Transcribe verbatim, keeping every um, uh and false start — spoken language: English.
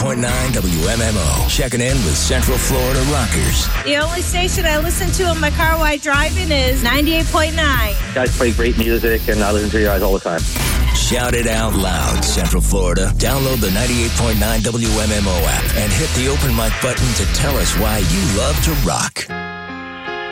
point nine W M M O. Checking in with Central Florida Rockers. The only station I listen to in my car while driving is ninety-eight point nine. You guys play great music, and I listen to you guys all the time. Shout it out loud, Central Florida. Download the ninety-eight point nine W M M O app and hit the open mic button to tell us why you love to rock.